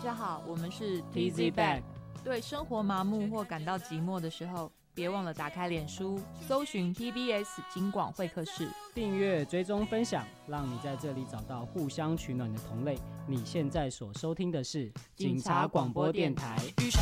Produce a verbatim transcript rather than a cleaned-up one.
家好，我们是 T Z Bag。 对生活麻木或感到寂寞的时候，别忘了打开脸书，搜寻 P B S 警广会客室， 订阅、追踪、分享，让你在这里找到互相取暖的同类。你现在所收听的是警察广播电台。